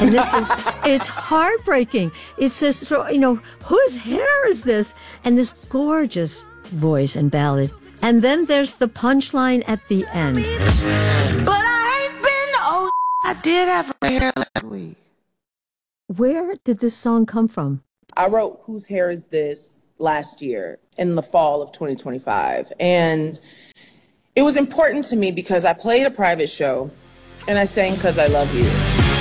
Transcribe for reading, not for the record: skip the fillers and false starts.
And it's heartbreaking. It says, whose hair is this? And this gorgeous voice and ballad. And then there's the punchline at the end. But I ain't been, I did have hair last week. Where did this song come from? I wrote Whose Hair Is This last year in the fall of 2025. And it was important to me because I played a private show and I sang 'Cause I Love You.